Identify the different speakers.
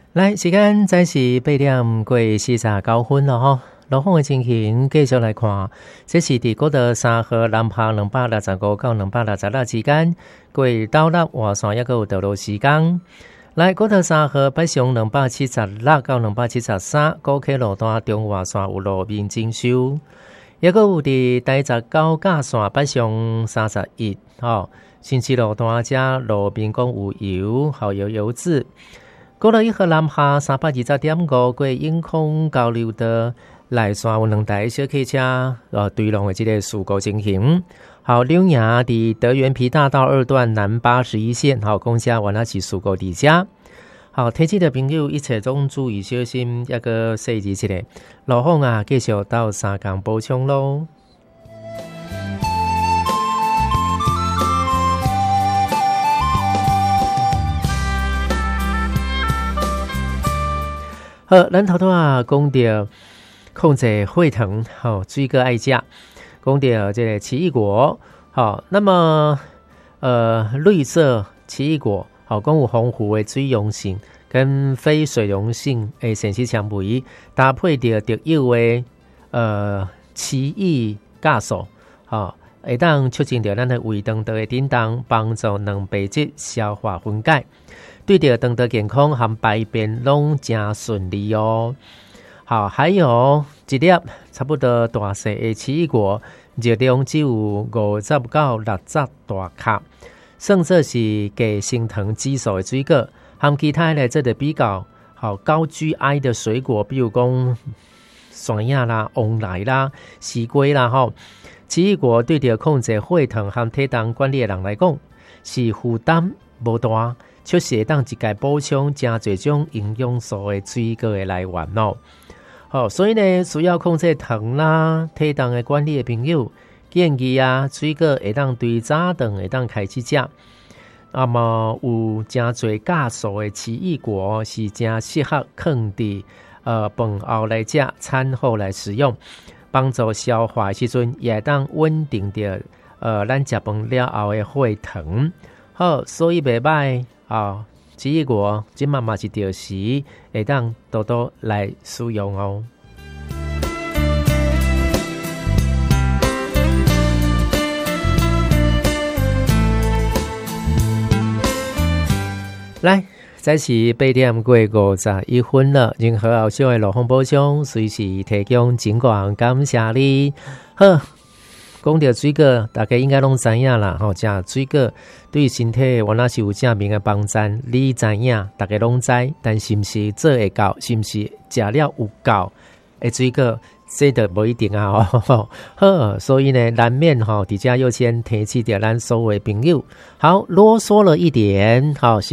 Speaker 1: 来，时间再是8点过49分了吼。路况的情形继续来看，这是伫国道3号南下265到266之间，过斗六换线也有道路施工。来，国道3号北上276到273，高溪路段中换线有路面征收，也有伫第19架线北上31新市路段遮路面讲有油，好油渍。国道1号南下320.5过永康交流道内线有2台小客车对撞的这个事故情形。好，两营伫德元皮大道2段南81线，好，公车原来是事故伫遮。好，天气的朋友一切总注意小心，一个细致一下。路况啊，继续到3港补充咯。好，咱头头啊讲到控制血糖，水果爱食，讲到这个奇异果，好，那么绿色奇异果，好，讲有丰富的水溶性跟非水溶性的膳食纤维，搭配着特有的奇异酵素，好，会当促进着咱的胃肠道的震动，帮助蛋白质消化分解。对着肠道健康和排便拢真顺利哦。好，还有一粒差不多大小的奇异果，热量只有50到60大卡，算作是低升糖指数的水果，和其他的这个比较好高 GI 的水果，比如讲山药啦、旺梨啦、西瓜啦奇异果对着控制血糖和体重管理的人来讲，是负担无大。确实会当一概补充真侪种营养素的水果的来源哦。好，所以呢，需要控制糖啦、体重的管理的朋友，建议啊，水果会当对早顿会当开始食。那么有真侪酵素的奇异果是真适合放伫饭后来食，餐后来食用，帮助消化的时阵也会当稳定着咱食饭了后的血糖。好，所以袂歹。奇异果即嘛嘛是着时，会当多多来使用哦。来，这是8点过51分了。任何后续的路况补充，随时提供情况，感谢你。好。讲到水果，大家应该拢知影啦，食水果对身体原来是有正面的帮助。你知影，大家拢知，但是不是做会到，是不是食了有够的水果，这就不一定啊。好，所以呢，难免伫遮要先提起着咱所有的朋友。好，啰嗦了一点，好。